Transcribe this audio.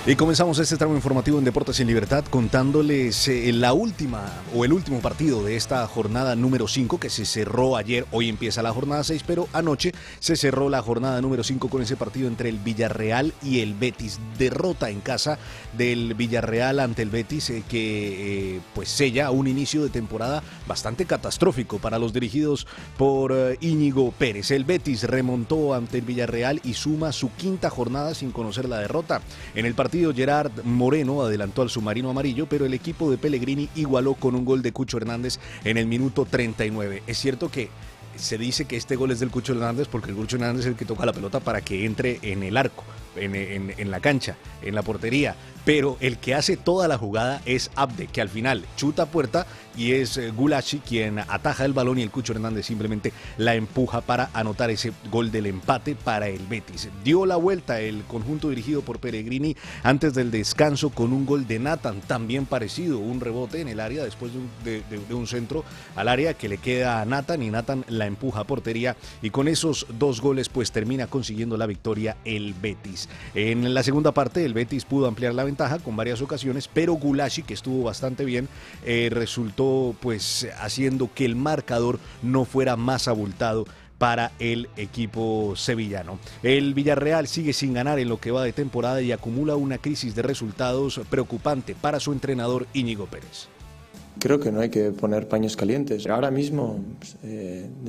Y comenzamos este tramo informativo en Deportes en Libertad contándoles el último partido de esta jornada número 5 que se cerró ayer. Hoy empieza la jornada 6, pero anoche se cerró la jornada número 5 con ese partido entre el Villarreal y el Betis. Derrota en casa del Villarreal ante el Betis que pues sella un inicio de temporada bastante catastrófico para los dirigidos por Íñigo Pérez. El Betis remontó ante el Villarreal y suma su quinta jornada sin conocer la derrota. En el partido Gerard Moreno adelantó al submarino amarillo, pero el equipo de Pellegrini igualó con un gol de Cucho Hernández en el minuto 39. Es cierto que se dice que este gol es del Cucho Hernández porque el Cucho Hernández es el que toca la pelota para que entre en el arco, en la cancha, en la portería, pero el que hace toda la jugada es Abde, que al final chuta a puerta y es Gulashi quien ataja el balón y el Cucho Hernández simplemente la empuja para anotar ese gol del empate para el Betis. Dio la vuelta el conjunto dirigido por Pellegrini antes del descanso con un gol de Nathan, también parecido, un rebote en el área después de un centro al área que le queda a Nathan y Nathan la empuja a portería y con esos dos goles pues termina consiguiendo la victoria el Betis. En la segunda parte el Betis pudo ampliar la ventaja con varias ocasiones, pero Gulashi, que estuvo bastante bien, resultó pues haciendo que el marcador no fuera más abultado para el equipo sevillano. El Villarreal sigue sin ganar en lo que va de temporada y acumula una crisis de resultados preocupante para su entrenador Íñigo Pérez. Creo que no hay que poner paños calientes. Ahora mismo